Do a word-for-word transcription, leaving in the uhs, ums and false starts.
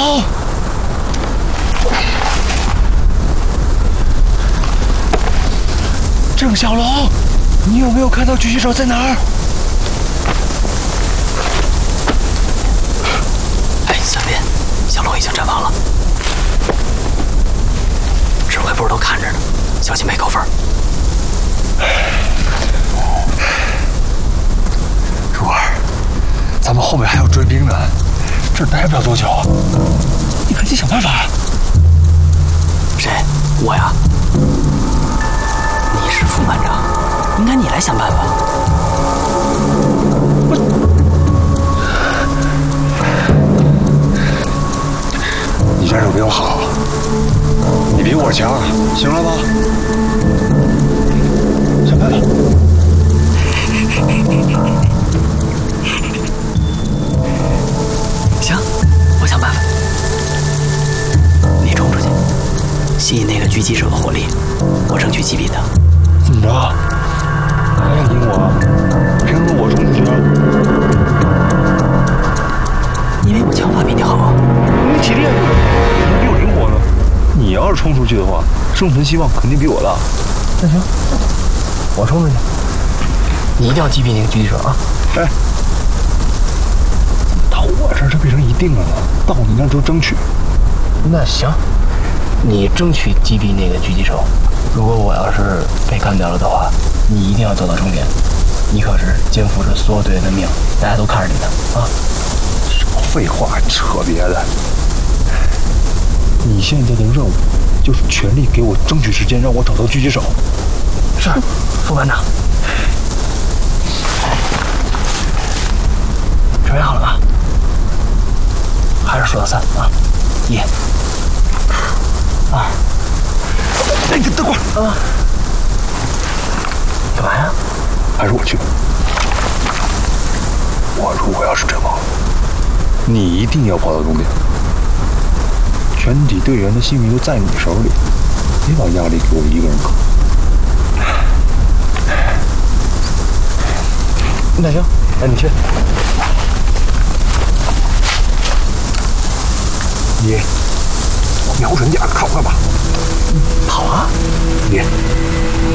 楼，郑小龙，你有没有看到狙击手在哪儿？ 哎，三斌，小龙已经阵亡了，指挥部都看着呢，小心没扣分。 珠儿，咱们后面还要追兵呢，这待不了多久，你赶紧想办法。 谁？我呀。你是副班长，应该你来想办法。 你战术比我好，你比我强，行了吧？想办法。 行，我想办法。你冲出去，吸引那个狙击手的火力，我争取击毙他。 怎么着？还想赢我？凭什么我冲出去啊？ 因为我枪法比你好啊。 你一起练出来的，你还比我灵活呢。你要是冲出去的话，生存希望肯定比我大。那行，我冲出去，你一定要击毙那个狙击手啊！哎，到我这儿就变成一定了呢，到你那儿就争取。那行，你争取击毙那个狙击手。如果我要是被干掉了的话，你一定要走到终点。你可是肩负着所有队员的命，大家都看着你呢啊！少废话，扯别的。你现在的任务就是全力给我争取时间，让我找到狙击手。是，副班长。准备好了吗？还是数到三啊！一、二。哎，你等会儿啊！干嘛呀？还是我去。我如果要是阵亡，你一定要跑到终点。全体队员的性命都在你手里，别把压力给我一个人扛。那行，那你去。你瞄准点看我干嘛？跑啊！你。